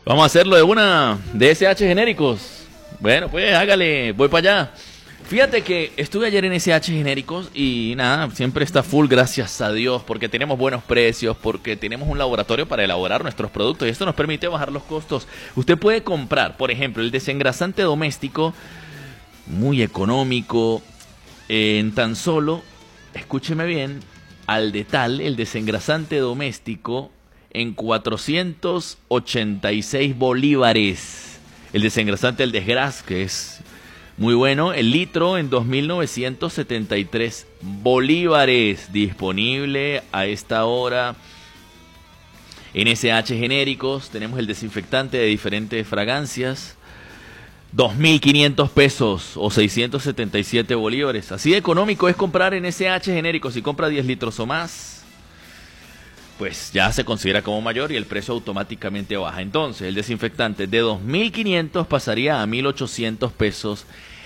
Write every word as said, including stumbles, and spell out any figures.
Vamos a hacerlo de una de S H genéricos. Bueno, pues hágale, voy para allá. Fíjate que estuve ayer en S H genéricos y nada, siempre está full, gracias a Dios, porque tenemos buenos precios, porque tenemos un laboratorio para elaborar nuestros productos y esto nos permite bajar los costos. Usted puede comprar, por ejemplo, el desengrasante doméstico, muy económico, en tan solo, escúcheme bien, Aldetal, el desengrasante doméstico, en cuatrocientos ochenta y seis bolívares. El desengrasante del Desgras, que es muy bueno, el litro en dos mil novecientos setenta y tres bolívares, disponible a esta hora en S H genéricos. Tenemos el desinfectante de diferentes fragancias, dos mil quinientos pesos o seiscientos setenta y siete bolívares. Así de económico es comprar en S H genéricos. Si compra diez litros o más, pues ya se considera como mayor y el precio automáticamente baja. Entonces, el desinfectante de dos mil quinientos pasaría a mil ochocientos pesos